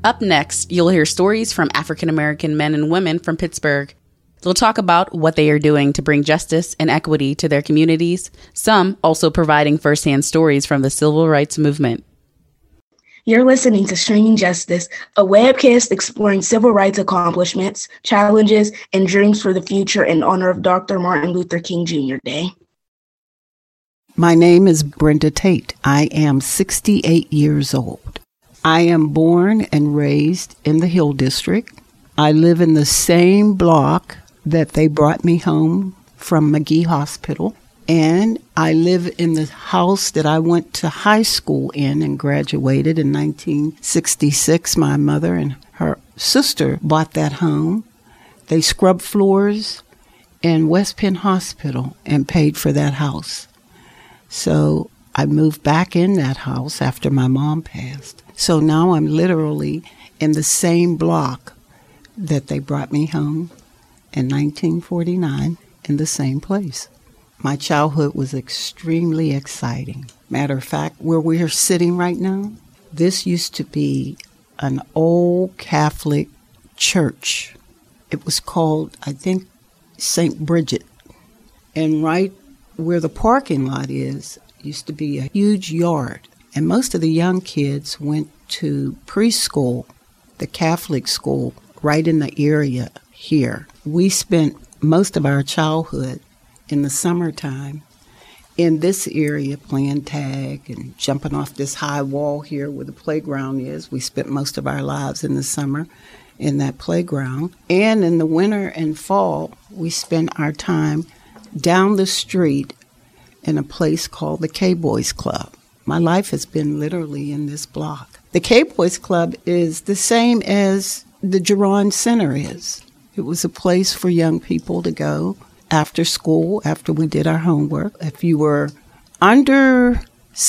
Up next, you'll hear stories from African American men and women from Pittsburgh. They'll talk about what they are doing to bring justice and equity to their communities, some also providing firsthand stories from the civil rights movement. You're listening to Streaming Justice, a webcast exploring civil rights accomplishments, challenges, and dreams for the future in honor of Dr. Martin Luther King Jr. Day. My name is Brenda Tate. I am 68 years old. I am born and raised in the Hill District. I live in the same block that they brought me home from McGee Hospital. And I live in the house that I went to high school in and graduated in 1966. My mother and her sister bought that home. They scrubbed floors in West Penn Hospital and paid for that house. So I moved back in that house after my mom passed. So now I'm literally in the same block that they brought me home in 1949 in the same place. My childhood was extremely exciting. Matter of fact, where we're sitting right now, this used to be an old Catholic church. It was called, I think, St. Bridget. And right where the parking lot is, used to be a huge yard. And most of the young kids went to preschool, the Catholic school, right in the area here. We spent most of our childhood in the summertime in this area playing tag and jumping off this high wall here where the playground is. We spent most of our lives in the summer in that playground. And in the winter and fall, we spent our time down the street in a place called the K-Boys Club. My life has been literally in this block. The K-Boys Club is the same as the Geron Center is. It was a place for young people to go after school, after we did our homework. If you were under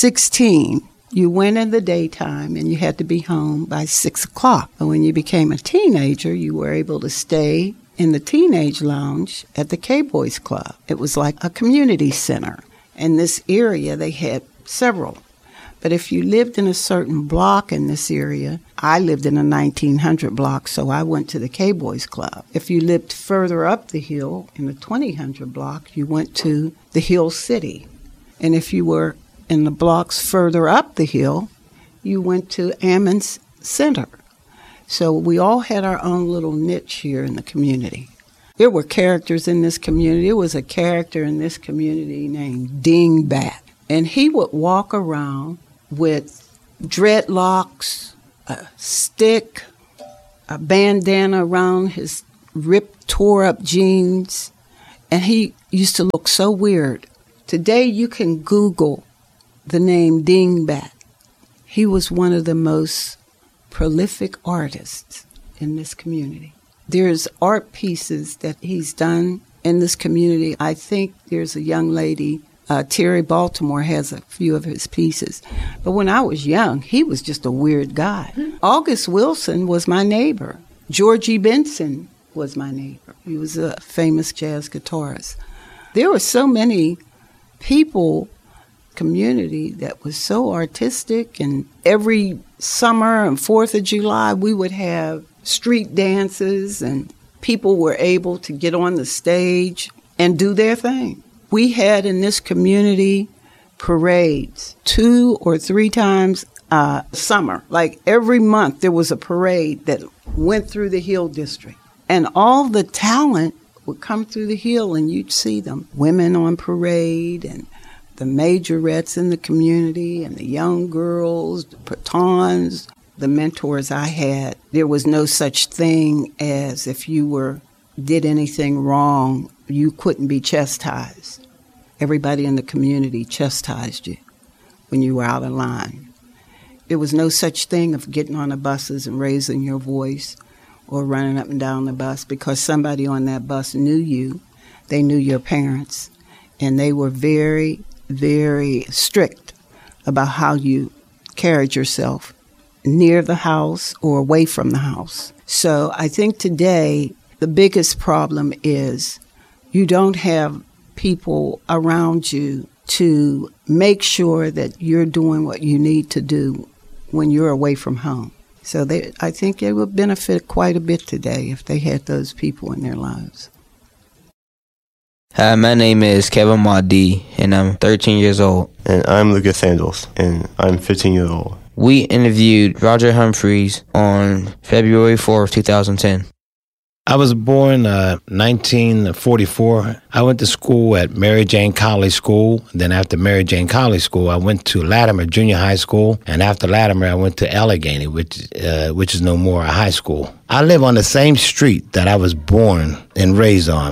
16, you went in the daytime and you had to be home by 6 o'clock. And when you became a teenager, you were able to stay in the teenage lounge at the K-Boys Club. It was like a community center. In this area, they had several. But if you lived in a certain block in this area, I lived in a 1900 block, so I went to the K-Boys Club. If you lived further up the hill in the 2000 block, you went to the Hill City. And if you were in the blocks further up the hill, you went to Ammons Center. So we all had our own little niche here in the community. There were characters in this community. There was a character in this community named Dingbat. And he would walk around with dreadlocks, a stick, a bandana around his ripped, tore-up jeans, and he used to look so weird. Today you can Google the name Dingbat. He was one of the most prolific artists in this community. There's art pieces that he's done in this community. I think there's a young lady, Terry Baltimore, has a few of his pieces. But when I was young, he was just a weird guy. August Wilson was my neighbor. Georgie Benson was my neighbor. He was a famous jazz guitarist. There were so many people, community, that was so artistic. And every summer and 4th of July, we would have street dances, and people were able to get on the stage and do their thing. We had in this community parades 2 or 3 times a summer. Like every month there was a parade that went through the Hill District. And all the talent would come through the Hill and you'd see them. Women on parade and the majorettes in the community and the young girls, the pitons, the mentors I had. There was no such thing as if you did anything wrong, you couldn't be chastised. Everybody in the community chastised you when you were out of line. There was no such thing of getting on the buses and raising your voice or running up and down the bus because somebody on that bus knew you. They knew your parents, and they were very, very strict about how you carried yourself near the house or away from the house. So I think today the biggest problem is you don't have people around you to make sure that you're doing what you need to do when you're away from home. So I think they would benefit quite a bit today if they had those people in their lives. Hi, my name is Kevin Madi, and I'm 13 years old. And I'm Lucas Sandals, and I'm 15 years old. We interviewed Roger Humphreys on February 4th, 2010. I was born 1944. I went to school at Mary Jane College School. Then after Mary Jane College School, I went to Latimer Junior High School. And after Latimer, I went to Allegheny, which is no more a high school. I live on the same street that I was born and raised on,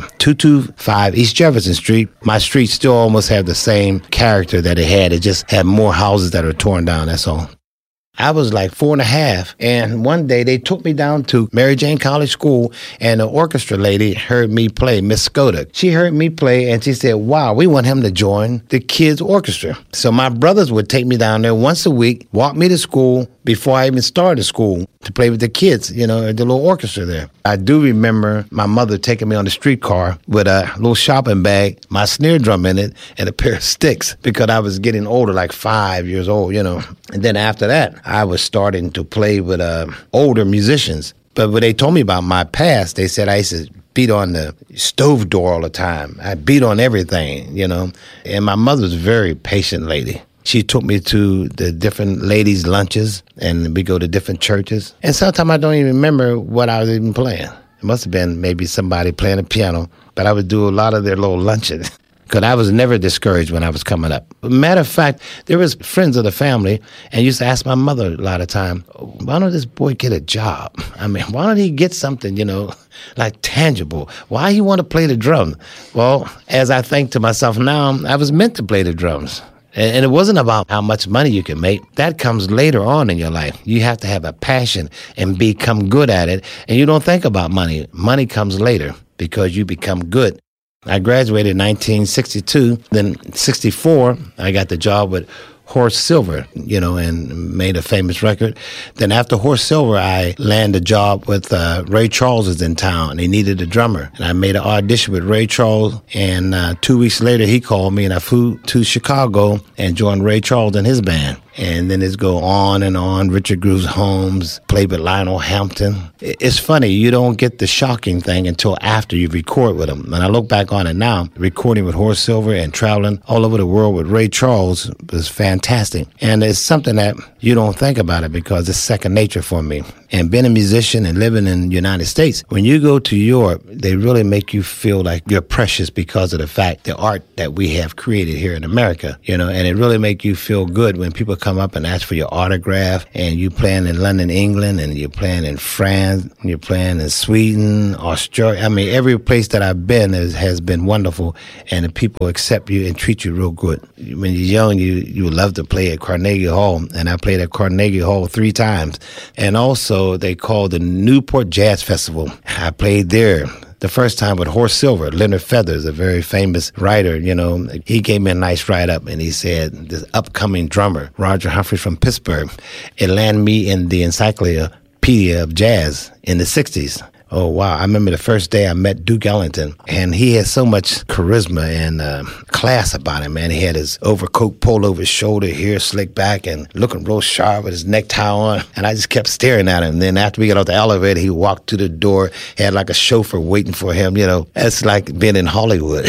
225 East Jefferson Street. My street still almost have the same character that it had. It just had more houses that are torn down, that's all. I was like 4.5, and one day they took me down to Mary Jane College School, and the orchestra lady heard me play, Miss Skoda. She heard me play, and she said, wow, we want him to join the kids' orchestra. So my brothers would take me down there once a week, walk me to school before I even started school to play with the kids, the little orchestra there. I do remember my mother taking me on the streetcar with a little shopping bag, my snare drum in it, and a pair of sticks because I was getting older, like 5 years old, And then after that, I was starting to play with older musicians. But when they told me about my past, they said I used to beat on the stove door all the time. I beat on everything, And my mother was a very patient lady. She took me to the different ladies' lunches, and we go to different churches. And sometimes I don't even remember what I was even playing. It must have been maybe somebody playing a piano, but I would do a lot of their little lunches. Because I was never discouraged when I was coming up. Matter of fact, there was friends of the family, and used to ask my mother a lot of time, why don't this boy get a job? I mean, why don't he get something, like tangible? Why he want to play the drum? Well, as I think to myself now, I was meant to play the drums. And it wasn't about how much money you can make. That comes later on in your life. You have to have a passion and become good at it. And you don't think about money. Money comes later because you become good. I graduated in 1962. Then 64, I got the job with Horace Silver, and made a famous record. Then after Horace Silver, I landed a job with Ray Charles is in town, and he needed a drummer. And I made an audition with Ray Charles, and 2 weeks later, he called me, and I flew to Chicago and joined Ray Charles and his band. And then it's go on and on. Richard Grooves Holmes, played with Lionel Hampton. It's funny, you don't get the shocking thing until after you record with him. And I look back on it now, recording with Horace Silver and traveling all over the world with Ray Charles was fantastic. And it's something that you don't think about it because it's second nature for me. And being a musician and living in the United States, when you go to Europe, they really make you feel like you're precious because of the fact, the art that we have created here in America, and it really make you feel good when people come up and ask for your autograph, and you playing in London, England, and you're playing in France, and you're playing in Sweden, Australia. I mean, every place that I've been has been wonderful, and the people accept you and treat you real good. When you're young, you love to play at Carnegie Hall, and I played at Carnegie Hall 3 times. And also, they called the Newport Jazz Festival. I played there the first time with Horace Silver. Leonard Feathers, a very famous writer, he gave me a nice write-up, and he said, this upcoming drummer, Roger Humphreys from Pittsburgh, it landed me in the Encyclopedia of Jazz in the 60s. Oh, wow. I remember the first day I met Duke Ellington, and he had so much charisma and class about him, man. He had his overcoat pulled over his shoulder, hair slicked back, and looking real sharp with his necktie on. And I just kept staring at him. And then after we got off the elevator, he walked to the door, had like a chauffeur waiting for him. That's like being in Hollywood.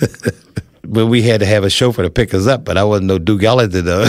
But we had to have a chauffeur to pick us up, but I wasn't no Duke Ellington, though.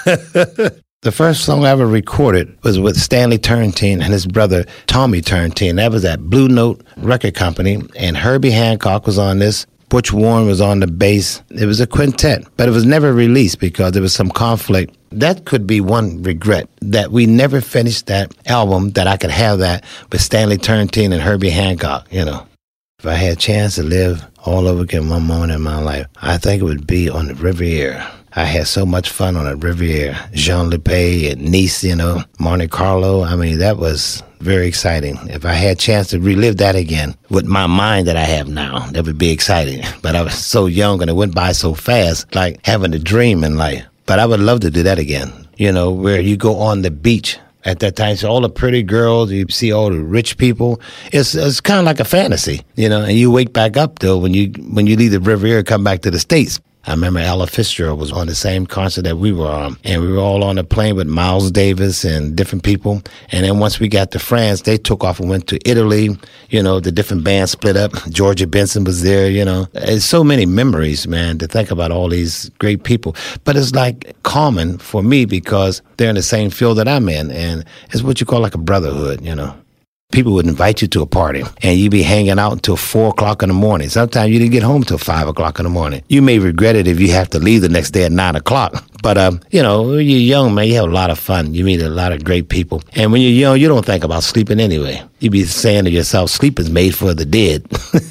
The first song I ever recorded was with Stanley Turrentine and his brother Tommy Turrentine. That was at Blue Note Record Company, and Herbie Hancock was on this. Butch Warren was on the bass. It was a quintet, but it was never released because there was some conflict. That could be one regret, that we never finished that album, that I could have that with Stanley Turrentine and Herbie Hancock, If I had a chance to live all over again one moment in my life, I think it would be on the Riviera. I had so much fun on the Riviera. Jean Lepay and Nice, Monte Carlo. I mean, that was very exciting. If I had a chance to relive that again with my mind that I have now, that would be exciting. But I was so young and it went by so fast, like having a dream in life. But I would love to do that again, where you go on the beach. At that time, so all the pretty girls, you see all the rich people. It's kind of like a fantasy, and you wake back up though when you leave the Riviera, come back to the States. I remember Ella Fitzgerald was on the same concert that we were on, and we were all on the plane with Miles Davis and different people. And then once we got to France, they took off and went to Italy. You know, the different bands split up. Georgia Benson was there, you know. It's so many memories, man, to think about all these great people. But it's like common for me because they're in the same field that I'm in, and it's what you call like a brotherhood, you know. People would invite you to a party, and you'd be hanging out until 4 o'clock in the morning. Sometimes you didn't get home till 5 o'clock in the morning. You may regret it if you have to leave the next day at 9 o'clock. But, you know, when you're young, man, you have a lot of fun. You meet a lot of great people. And when you're young, you don't think about sleeping anyway. You be saying to yourself, sleep is made for the dead.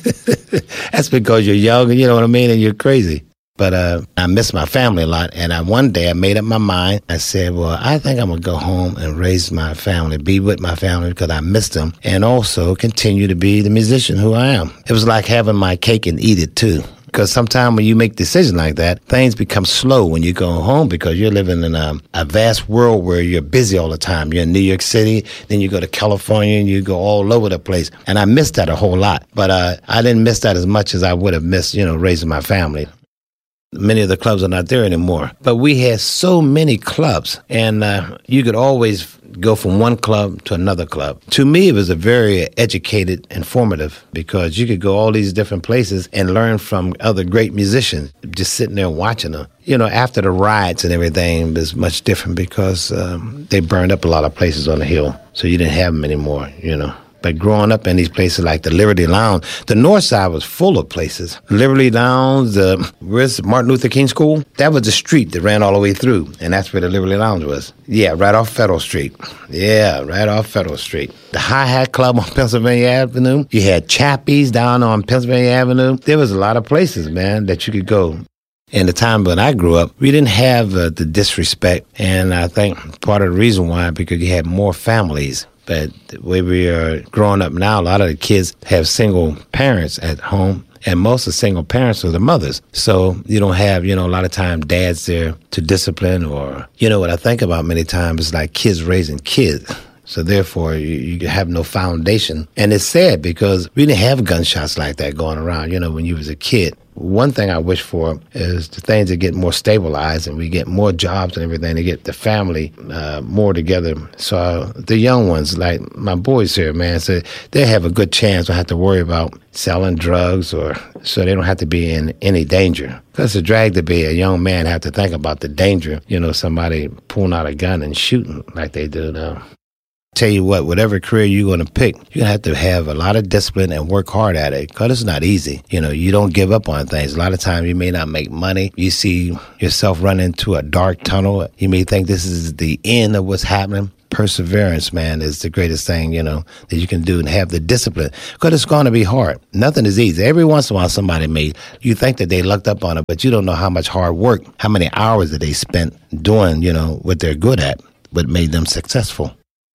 That's because you're young, you know what I mean, and you're crazy. But I miss my family a lot, and one day I made up my mind. I said, well, I think I'm going to go home and raise my family, be with my family because I miss them, and also continue to be the musician who I am. It was like having my cake and eat it too. Because sometimes when you make decisions like that, things become slow when you go home because you're living in a vast world where you're busy all the time. You're in New York City, then you go to California, and you go all over the place. And I missed that a whole lot. But I didn't miss that as much as I would have missed, you know, raising my family. Many of the clubs are not there anymore. But we had so many clubs, and you could always go from one club to another club. To me, it was a very educated, informative, because you could go all these different places and learn from other great musicians, just sitting there watching them. You know, after the riots and everything, it was much different because they burned up a lot of places on the Hill, so you didn't have them anymore, you know. But growing up in these places like the Liberty Lounge, the North Side was full of places. Liberty Lounge, where's Martin Luther King School? That was the street that ran all the way through, and that's where the Liberty Lounge was. Yeah, right off Federal Street. Yeah, right off Federal Street. The Hi-Hat Club on Pennsylvania Avenue. You had Chappie's down on Pennsylvania Avenue. There was a lot of places, man, that you could go. In the time when I grew up, we didn't have the disrespect, and I think part of the reason why, because you had more families. But the way we are growing up now, a lot of the kids have single parents at home, and most of the single parents are the mothers. So you don't have, you know, a lot of time dads there to discipline or, you know, what I think about many times is like kids raising kids. So therefore, you have no foundation. And it's sad because we didn't have gunshots like that going around, you know, when you was a kid. One thing I wish for is the things that get more stabilized and we get more jobs and everything to get the family more together. So the young ones, like my boys here, man, so they have a good chance. Don't have to worry about selling drugs or so they don't have to be in any danger. That's a drag to be a young man, have to think about the danger, you know, somebody pulling out a gun and shooting like they do now. Tell you what, whatever career you're going to pick, you're going to have a lot of discipline and work hard at it because it's not easy. You know, you don't give up on things. A lot of times you may not make money. You see yourself run into a dark tunnel. You may think this is the end of what's happening. Perseverance, man, is the greatest thing, you know, that you can do and have the discipline because it's going to be hard. Nothing is easy. Every once in a while somebody you think that they lucked up on it, but you don't know how much hard work, how many hours that they spent doing, you know, what they're good at, what made them successful.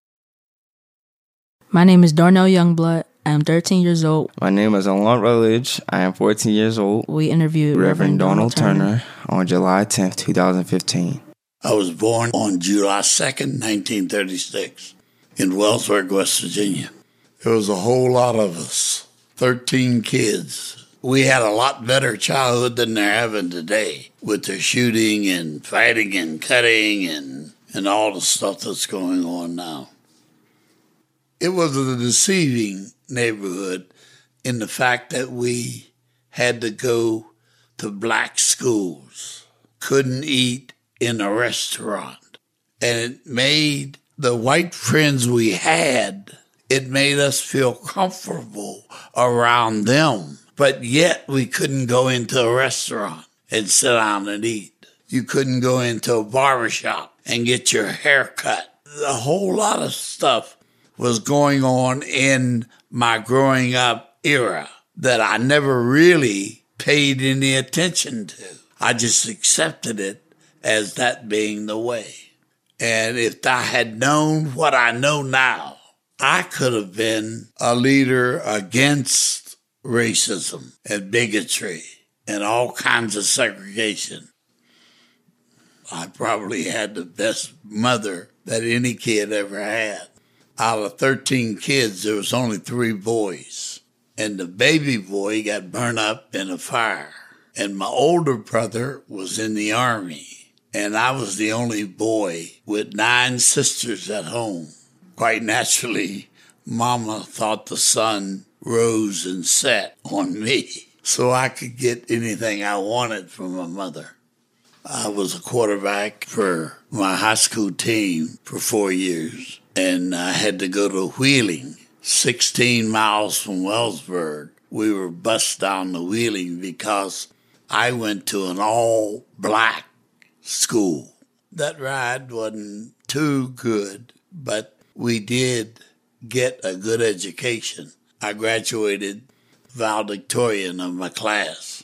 My name is Darnell Youngblood. I am 13 years old. My name is Alon Rutledge. I am 14 years old. We interviewed Reverend Donald Turner on July 10th, 2015. I was born on July 2nd, 1936 in Wellsburg, West Virginia. There was a whole lot of us, 13 kids. We had a lot better childhood than they're having today with their shooting and fighting and cutting and all the stuff that's going on now. It was a deceiving neighborhood in the fact that we had to go to black schools, couldn't eat in a restaurant. And it made the white friends we had, it made us feel comfortable around them. But yet we couldn't go into a restaurant and sit down and eat. You couldn't go into a barbershop and get your hair cut. A whole lot of stuff was going on in my growing up era that I never really paid any attention to. I just accepted it as that being the way. And if I had known what I know now, I could have been a leader against racism and bigotry and all kinds of segregation. I probably had the best mother that any kid ever had. Out of 13 kids, there was only 3 boys. And the baby boy got burned up in a fire. And my older brother was in the Army. And I was the only boy with 9 sisters at home. Quite naturally, Mama thought the sun rose and set on me so I could get anything I wanted from my mother. I was a quarterback for my high school team for 4 years, and I had to go to Wheeling, 16 miles from Wellsburg. We were bused down to Wheeling because I went to an all-black school. That ride wasn't too good, but we did get a good education. I graduated valedictorian of my class.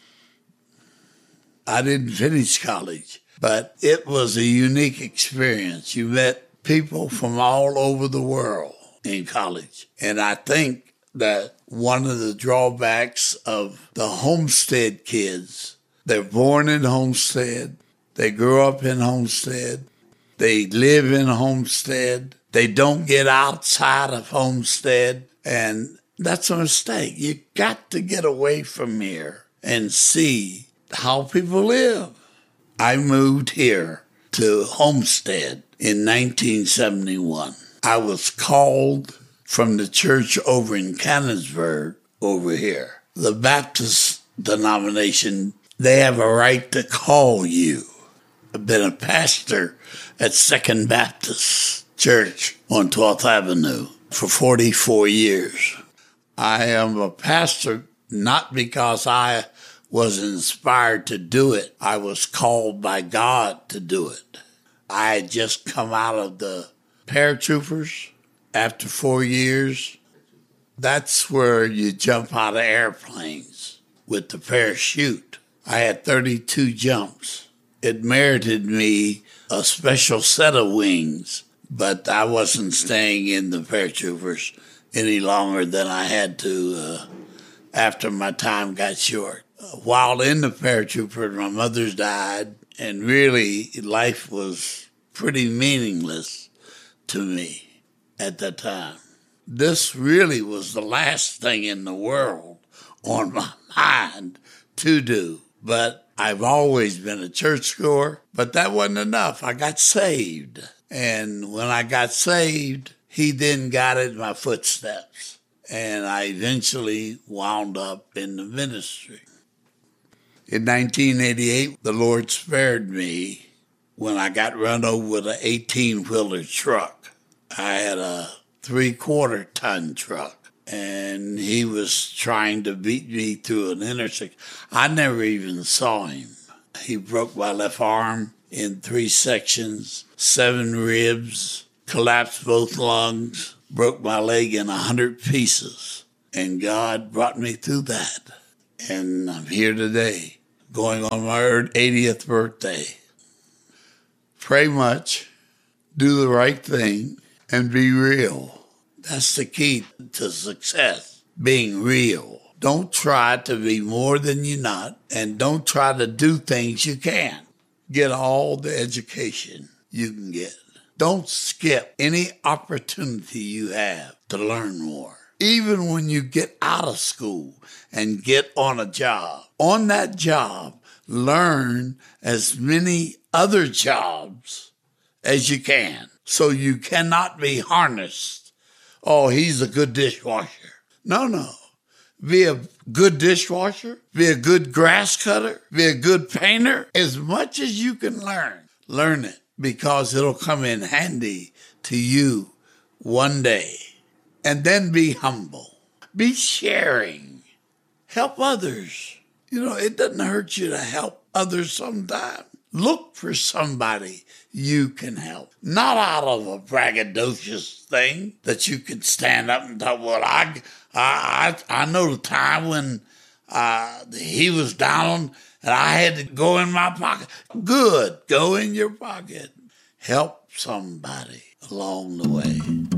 I didn't finish college, but it was a unique experience. You met people from all over the world in college. And I think that one of the drawbacks of the Homestead kids, they're born in Homestead, they grew up in Homestead, they live in Homestead, they don't get outside of Homestead, and that's a mistake. You got to get away from here and see how people live. I moved here to Homestead in 1971. I was called from the church over in Canonsburg over here. The Baptist denomination, they have a right to call you. I've been a pastor at Second Baptist Church on 12th Avenue for 44 years. I am a pastor not because I was inspired to do it. I was called by God to do it. I had just come out of the paratroopers after 4 years. That's where you jump out of airplanes with the parachute. I had 32 jumps. It merited me a special set of wings, but I wasn't staying in the paratroopers any longer than I had to after my time got short. While in the paratroopers, my mother died, and really life was pretty meaningless to me at that time. This really was the last thing in the world on my mind to do, but I've always been a churchgoer, but that wasn't enough. I got saved. And when I got saved, he then guided my footsteps. And I eventually wound up in the ministry. In 1988, the Lord spared me when I got run over with an 18-wheeler truck. I had a 3/4 ton truck. And he was trying to beat me through an intersection. I never even saw him. He broke my left arm in 3 sections, 7 ribs, collapsed both lungs, broke my leg in 100 pieces. And God brought me through that. And I'm here today, going on my 80th birthday. Pray much, do the right thing, and be real. That's the key to success, being real. Don't try to be more than you're not, and don't try to do things you can't. Get all the education you can get. Don't skip any opportunity you have to learn more. Even when you get out of school and get on a job, on that job, learn as many other jobs as you can, so you cannot be harnessed. Oh, he's a good dishwasher. No. Be a good dishwasher. Be a good grass cutter. Be a good painter. As much as you can learn, learn it, because it'll come in handy to you one day. And then be humble. Be sharing. Help others. It doesn't hurt you to help others sometimes. Look for somebody you can help. Not out of a braggadocious thing that you can stand up and talk, well, I know the time when he was down and I had to go in my pocket. Good. Go in your pocket. Help somebody along the way.